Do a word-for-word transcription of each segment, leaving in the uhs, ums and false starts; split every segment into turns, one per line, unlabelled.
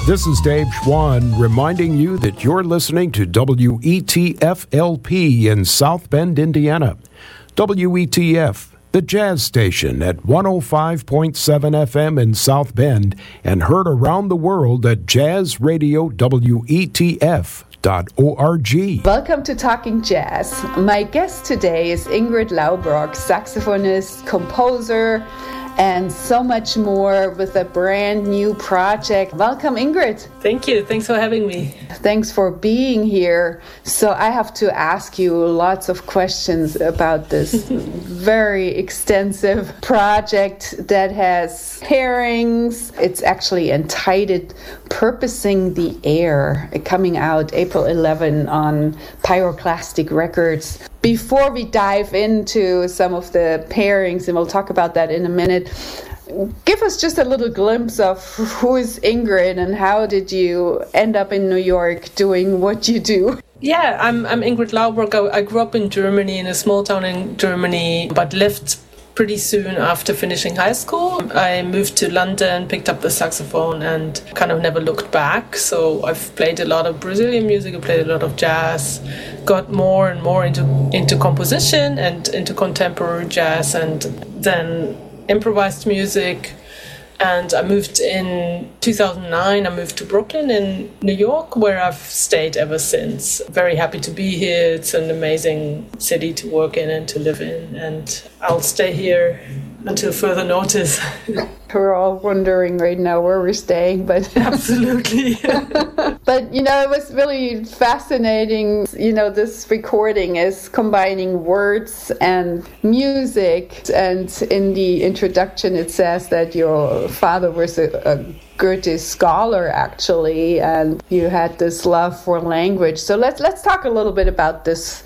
This is Dave Schwann reminding you that you're listening to W E T F L P in South Bend, Indiana. W E T F, the jazz station at one oh five point seven F M in South Bend and heard around the world at jazz radio W E T F dot org.
Welcome to Talking Jazz. My guest today is Ingrid Laubrock, saxophonist, composer, and so much more with a brand new project. Welcome, Ingrid.
Thank you. Thanks for having me.
Thanks for being here. So I have to ask you lots of questions about this very extensive project that has pairings. It's actually entitled Purposing the Air, coming out April eleventh on Pyroclastic Records. Before we dive into some of the pairings, and we'll talk about that in a minute, give us just a little glimpse of who is Ingrid and how did you end up in New York doing what you do?
Yeah, I'm I'm Ingrid Laubrock. I, I grew up in Germany, in a small town in Germany, but left pretty soon after finishing high school. I moved to London, picked up the saxophone, and kind of never looked back. So I've played a lot of Brazilian music, I played a lot of jazz, got more and more into, into composition and into contemporary jazz, and then improvised music. And I moved in two thousand nine, I moved to Brooklyn in New York, where I've stayed ever since. Very happy to be here. It's an amazing city to work in and to live in. And I'll stay here until further notice.
We're all wondering right now where we're staying, but
absolutely.
But, you know, it was really fascinating. You know, this recording is combining words and music. And in the introduction, it says that your father was a, a Goethe scholar, actually, and you had this love for language. So let's let's talk a little bit about this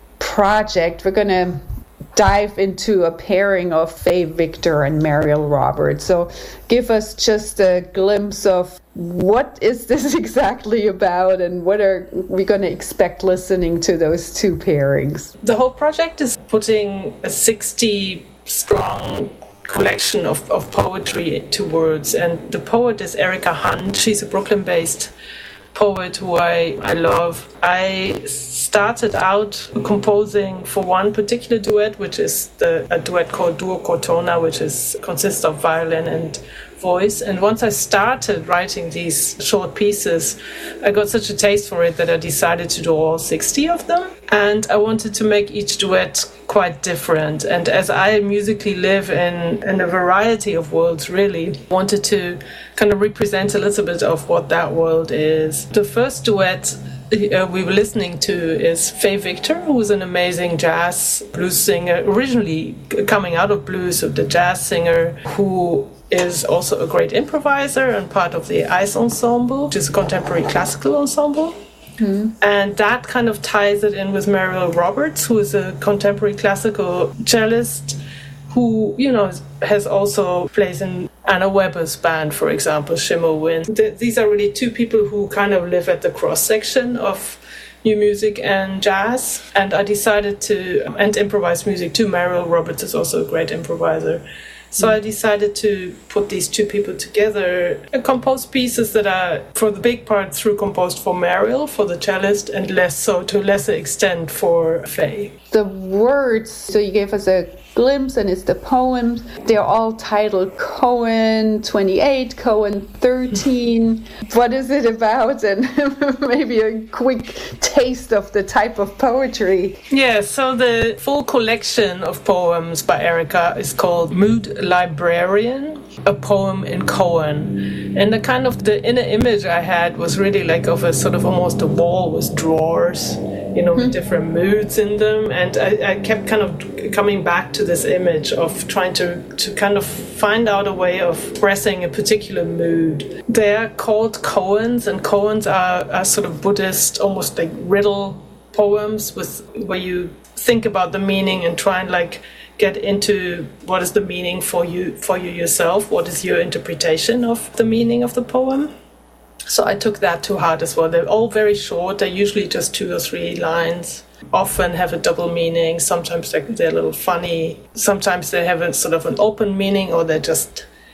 project. We're going to dive into a pairing of Faye Victor and Mariel Roberts. So give us just a glimpse of what is this exactly about and what are we going to expect listening to those two pairings?
The whole project is putting a sixty strong collection of, of poetry to words, and the poet is Erica Hunt. She's a Brooklyn-based poet who I, I love. I started out composing for one particular duet, which is the, a duet called Duo Cortona, which is consists of violin and voice. And once I started writing these short pieces, I got such a taste for it that I decided to do all sixty of them. And I wanted to make each duet quite different. And as I musically live in, in a variety of worlds, really wanted to kind of represent a little bit of what that world is. The first duet uh, we were listening to is Faye Victor, who is an amazing jazz blues singer, originally coming out of blues, so the jazz singer who is also a great improviser and part of the ICE Ensemble, which is a contemporary classical ensemble. Mm-hmm. And that kind of ties it in with Mariel Roberts, who is a contemporary classical cellist who, you know, has also plays in Anna Weber's band, for example, Shimmer Wind. Th- these are really two people who kind of live at the cross-section of new music and jazz. And I decided to, and improvised music too. Mariel Roberts is also a great improviser. So I decided to put these two people together and compose pieces that are, for the big part, through composed for Mariel, for the cellist, and less so, to a lesser extent, for Faye.
The words, so you gave us a glimpse, and it's the poems. They're all titled Cohen twenty-eight, Cohen thirteen. What is it about? And maybe a quick taste of the type of poetry.
Yeah, so the full collection of poems by Erica is called Mood Librarian, a poem in Cohen. And the kind of the inner image I had was really like of a sort of almost a wall with drawers, you know, mm-hmm. with different moods in them. And I, I kept kind of coming back to this image of trying to, to kind of find out a way of expressing a particular mood. They're called koans, and koans are, are sort of Buddhist, almost like riddle poems with where you think about the meaning and try and like get into what is the meaning for you for you yourself, what is your interpretation of the meaning of the poem. So I took that to heart as well. They're all very short. They're usually just two or three lines. Often have a double meaning. Sometimes they're, they're a little funny. Sometimes they have a sort of an open meaning, or they're just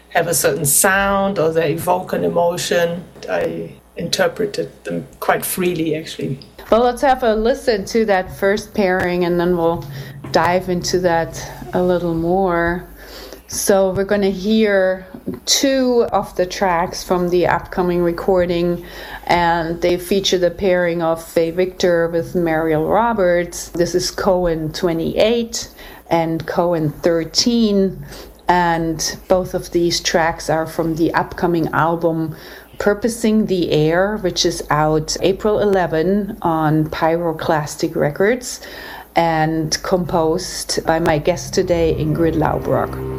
have a certain sound or they evoke an emotion. I interpreted them quite freely, actually.
Well, let's have a listen to that first pairing, and then we'll dive into that a little more. So we're going to hear two of the tracks from the upcoming recording, and they feature the pairing of Faye Victor with Mariel Roberts. This is Cohen twenty-eight and Cohen thirteen, and both of these tracks are from the upcoming album Purposing the Air, which is out April eleventh on Pyroclastic Records, and composed by my guest today, Ingrid Laubrock.